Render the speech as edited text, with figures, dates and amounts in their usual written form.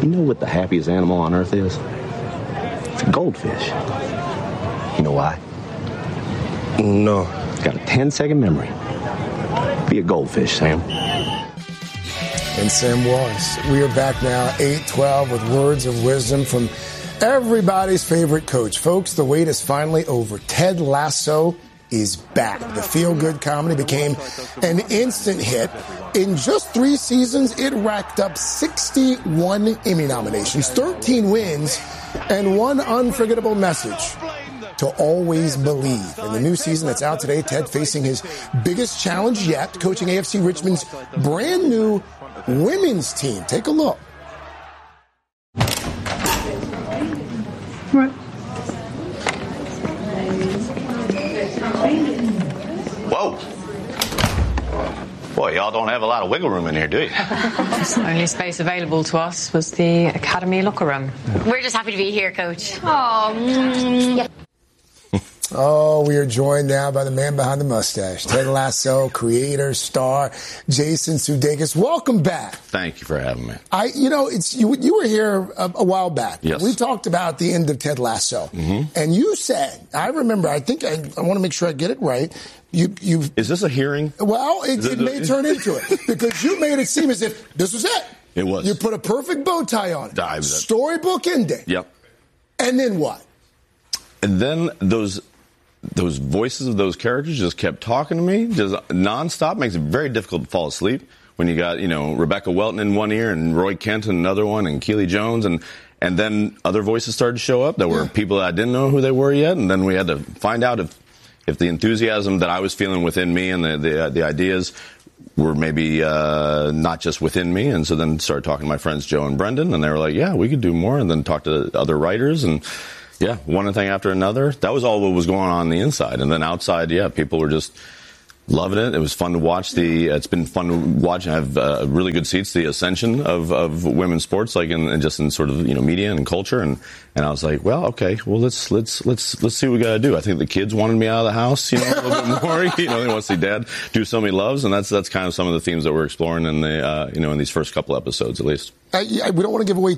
You know what the happiest animal on earth is? It's a goldfish. You know why? No. It's got a 10-second memory. Be a goldfish, Sam. And Sam was. We are back now, 8:12, with words of wisdom from everybody's favorite coach. Folks, the wait is finally over. Ted Lasso is back. The feel-good comedy became an instant hit. In just 3 seasons, it racked up 61 Emmy nominations, 13 wins, and one unforgettable message: to always believe. In the new season that's out today, Ted facing his biggest challenge yet, coaching AFC Richmond's brand new women's team. Take a look. Right. Whoa. Boy, y'all don't have a lot of wiggle room in here, do you? The only space available to us was the academy locker room. We're just happy to be here, Coach. Oh, we are joined now by the man behind the mustache, Ted Lasso, creator, star, Jason Sudeikis. Welcome back. Thank you for having me. You were here a while back. Yes. We talked about the end of Ted Lasso. Mm-hmm. And you said, I remember, I want to make sure I get it right. Is this a hearing? Well, it may turn into it because you made it seem as if this was it. It was. You put a perfect bow tie on it. Storybook ending. Yep. And then what? And then those voices of those characters just kept talking to me, just nonstop. Makes it very difficult to fall asleep when you got, Rebecca Welton in one ear and Roy Kent in another one and Keely Jones. And then other voices started to show up. There were people that I didn't know who they were yet. And then we had to find out if the enthusiasm that I was feeling within me and the ideas were maybe not just within me. And so then started talking to my friends Joe and Brendan, and they were like, yeah, we could do more. And then talked to other writers, and yeah, one thing after another. That was all what was going on the inside. And then outside, yeah, people were just loving it. It was fun to watch it's been fun to watch. I have really good seats, the ascension of women's sports, like in sort of, media and culture. And I was like, well, okay, well, let's see what we got to do. I think the kids wanted me out of the house, a little bit more, they want to see dad do something he loves. And that's kind of some of the themes that we're exploring in the, in these first couple episodes, at least. We don't want to give away